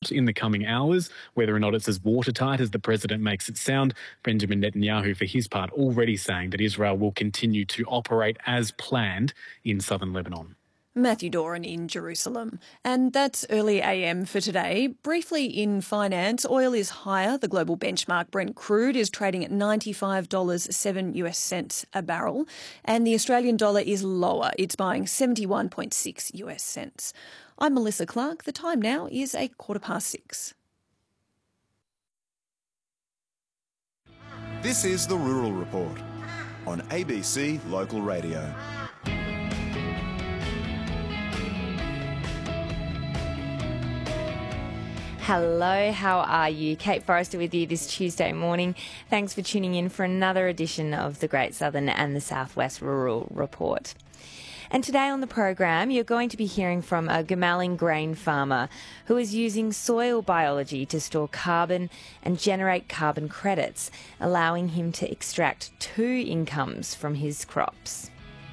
in the coming hours. Whether or not it's as watertight as the president makes it sound, Benjamin Netanyahu, for his part, already saying that Israel will continue to operate as planned in southern Lebanon. Matthew Doran in Jerusalem. And that's early AM for today. Briefly in finance, oil is higher. The global benchmark Brent crude is trading at $95.07 a barrel. And the Australian dollar is lower. It's buying 71.6 US cents. I'm Melissa Clark. The time now is 6:15. This is the Rural Report on ABC Local Radio. Hello, how are you? Kate Forrester with you this Tuesday morning. Thanks for tuning in for another edition of the Great Southern and the Southwest Rural Report. And today on the program, you're going to be hearing from a Goomalling grain farmer who is using soil biology to store carbon and generate carbon credits, allowing him to extract 2 incomes from his crops.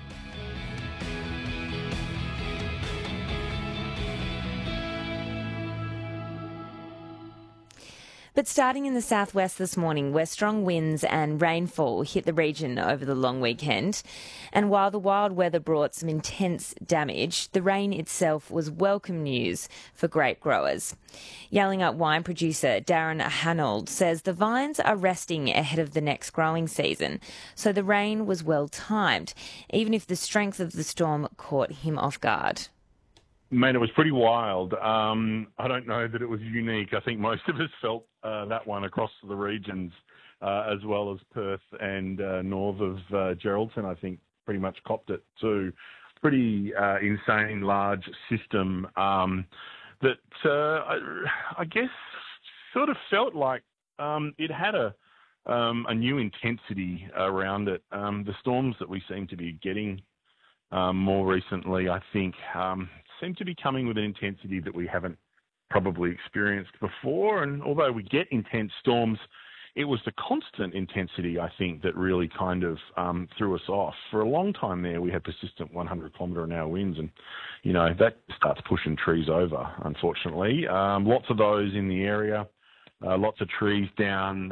But starting in the southwest this morning, where strong winds and rainfall hit the region over the long weekend, and while the wild weather brought some intense damage, the rain itself was welcome news for grape growers. Yallingup wine producer Darren Hanold says the vines are resting ahead of the next growing season, so the rain was well timed, even if the strength of the storm caught him off guard. Man, it was pretty wild. I don't know that it was unique. I think most of us felt that one across the regions, as well as Perth and north of Geraldton. I think pretty much copped it too. Pretty insane, large system that I guess sort of felt like it had a new intensity around it. The storms that we seem to be getting more recently, I think, seem to be coming with an intensity that we haven't probably experienced before. And although we get intense storms, it was the constant intensity, I think, that really kind of threw us off. For a long time there, we had persistent 100-kilometre-an-hour winds, and, you know, that starts pushing trees over, unfortunately. Lots of those in the area, lots of trees down,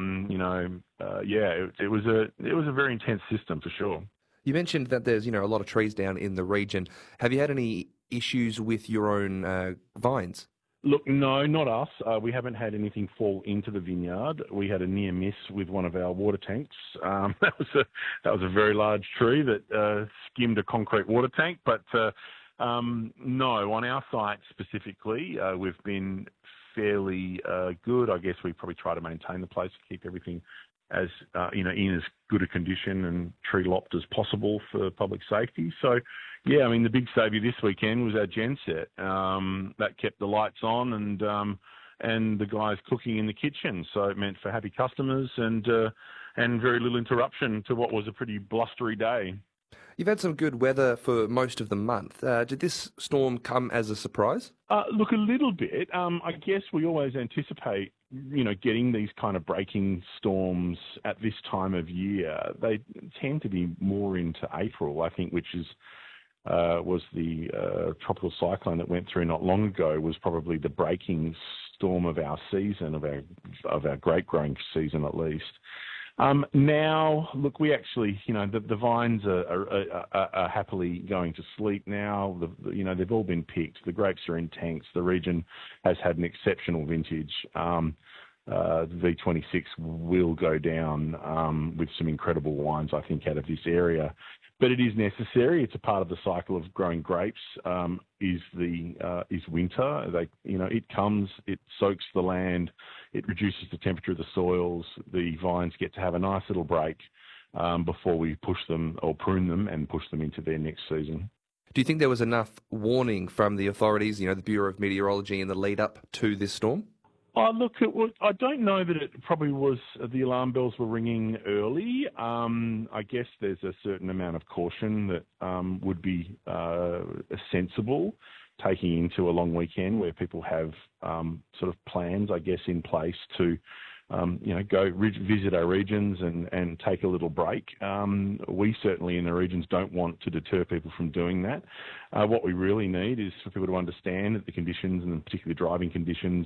it was a very intense system for sure. You mentioned that there's, a lot of trees down in the region. Have you had any issues with your own vines? Look, no, not us. We haven't had anything fall into the vineyard. We had a near miss with one of our water tanks. That was a very large tree that skimmed a concrete water tank. But no, on our site specifically, we've been fairly good. I guess we probably try to maintain the place to keep everything as in as good a condition and tree lopped as possible for public safety. So, yeah, I mean, the big saviour this weekend was our genset. That kept the lights on and the guys cooking in the kitchen. So it meant for happy customers and very little interruption to what was a pretty blustery day. You've had some good weather for most of the month. Did this storm come as a surprise? Look, a little bit. I guess we always anticipate, getting these kind of breaking storms at this time of year. They tend to be more into April, I think, which was the tropical cyclone that went through not long ago, was probably the breaking storm of our season, of our grape growing season at least. Now, look, we actually, the vines are happily going to sleep now. They've all been picked. The grapes are in tanks. The region has had an exceptional vintage. The V26 will go down with some incredible wines, I think, out of this area. But it is necessary. It's a part of the cycle of growing grapes. Is winter? It comes. It soaks the land. It reduces the temperature of the soils. The vines get to have a nice little break before we push them or prune them and push them into their next season. Do you think there was enough warning from the authorities, the Bureau of Meteorology, in the lead up to this storm? Look, I don't know that it probably was. The alarm bells were ringing early. I guess there's a certain amount of caution that would be sensible, taking into a long weekend where people have sort of plans, I guess, in place to go visit our regions and take a little break. We certainly in the regions don't want to deter people from doing that. What we really need is for people to understand that the conditions, and particularly driving conditions,